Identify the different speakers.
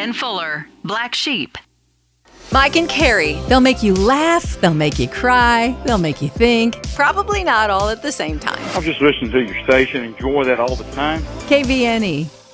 Speaker 1: Ben Fuller, Black Sheep.
Speaker 2: Mike and Carrie, they'll make you laugh, they'll make you cry, they'll make you think. Probably not all at the same time.
Speaker 3: I'm just listening to your station, enjoy that all the time.
Speaker 2: KVNE.